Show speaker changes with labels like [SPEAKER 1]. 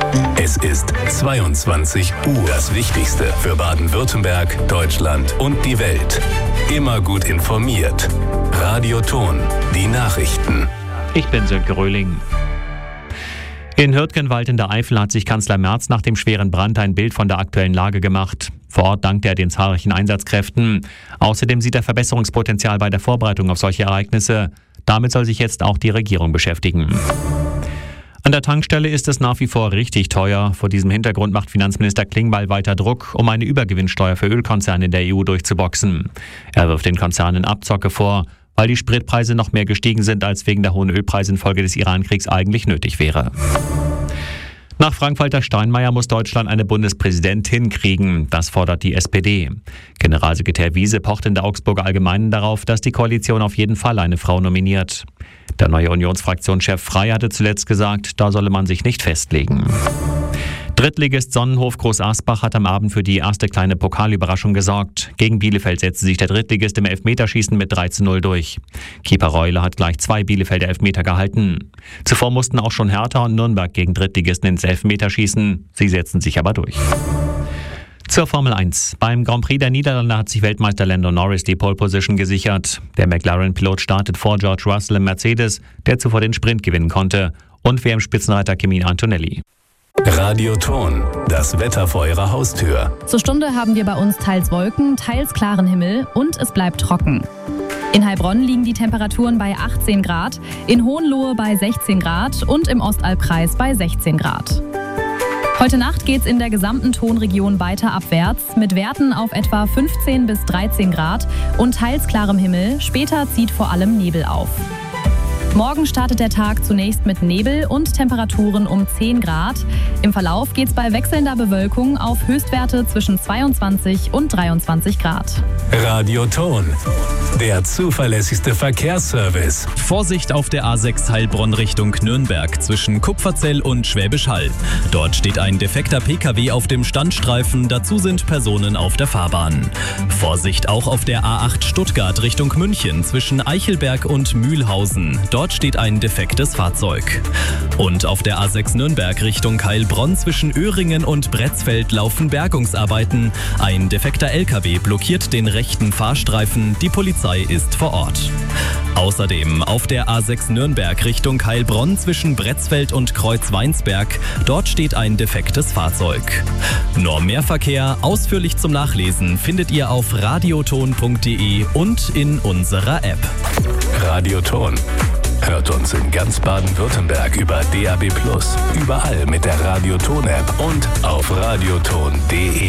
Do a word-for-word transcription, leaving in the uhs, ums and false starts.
[SPEAKER 1] Es ist zweiundzwanzig Uhr. Das Wichtigste für Baden-Württemberg, Deutschland und die Welt. Immer gut informiert. Radio Ton, die Nachrichten.
[SPEAKER 2] Ich bin Sönke Röhling. In Hürtgenwald in der Eifel hat sich Kanzler Merz nach dem schweren Brand ein Bild von der aktuellen Lage gemacht. Vor Ort dankt er den zahlreichen Einsatzkräften. Außerdem sieht er Verbesserungspotenzial bei der Vorbereitung auf solche Ereignisse. Damit soll sich jetzt auch die Regierung beschäftigen. An der Tankstelle ist es nach wie vor richtig teuer. Vor diesem Hintergrund macht Finanzminister Klingbeil weiter Druck, um eine Übergewinnsteuer für Ölkonzerne in der E U durchzuboxen. Er wirft den Konzernen Abzocke vor, weil die Spritpreise noch mehr gestiegen sind, als wegen der hohen Ölpreise infolge des Irankriegs eigentlich nötig wäre. Nach Frank-Walter Steinmeier muss Deutschland eine Bundespräsidentin kriegen. Das fordert die S P D. Generalsekretär Wiese pocht in der Augsburger Allgemeinen darauf, dass die Koalition auf jeden Fall eine Frau nominiert. Der neue Unionsfraktionschef Frey hatte zuletzt gesagt, da solle man sich nicht festlegen. Drittligist Sonnenhof Groß Asbach hat am Abend für die erste kleine Pokalüberraschung gesorgt. Gegen Bielefeld setzte sich der Drittligist im Elfmeterschießen mit drei zu null durch. Keeper Reule hat gleich zwei Bielefelder Elfmeter gehalten. Zuvor mussten auch schon Hertha und Nürnberg gegen Drittligisten ins Elfmeterschießen. Sie setzten sich aber durch. Zur Formel eins. Beim Grand Prix der Niederlande hat sich Weltmeister Lando Norris die Pole Position gesichert. Der McLaren-Pilot startet vor George Russell im Mercedes, der zuvor den Sprint gewinnen konnte, und W M-Spitzenreiter Kimi Antonelli.
[SPEAKER 1] Radio Ton, das Wetter vor Ihrer Haustür.
[SPEAKER 3] Zur Stunde haben wir bei uns teils Wolken, teils klaren Himmel und es bleibt trocken. In Heilbronn liegen die Temperaturen bei achtzehn Grad, in Hohenlohe bei sechzehn Grad und im Ostalbkreis bei sechzehn Grad. Heute Nacht geht's in der gesamten Tonregion weiter abwärts mit Werten auf etwa fünfzehn bis dreizehn Grad und teils klarem Himmel. Später zieht vor allem Nebel auf. Morgen startet der Tag zunächst mit Nebel und Temperaturen um zehn Grad. Im Verlauf geht's bei wechselnder Bewölkung auf Höchstwerte zwischen zweiundzwanzig und dreiundzwanzig Grad.
[SPEAKER 1] Radio Ton, der zuverlässigste Verkehrsservice.
[SPEAKER 4] Vorsicht auf der A sechs Heilbronn Richtung Nürnberg zwischen Kupferzell und Schwäbisch Hall. Dort steht ein defekter P K W auf dem Standstreifen, dazu sind Personen auf der Fahrbahn. Vorsicht auch auf der A acht Stuttgart Richtung München zwischen Eichelberg und Mühlhausen. Dort steht ein defektes Fahrzeug. Und auf der A sechs Nürnberg Richtung Heilbronn zwischen Öhringen und Bretzfeld laufen Bergungsarbeiten. Ein defekter L K W blockiert den rechten Fahrstreifen. Die Polizei ist vor Ort. Außerdem auf der A sechs Nürnberg Richtung Heilbronn zwischen Bretzfeld und Kreuzweinsberg. Dort steht ein defektes Fahrzeug. Noch mehr Verkehr ausführlich zum Nachlesen findet ihr auf radioton punkt de und in unserer App.
[SPEAKER 1] Radio Ton. Hört uns in ganz Baden-Württemberg über D A B plus, überall mit der Radio Ton App und auf radioton punkt de.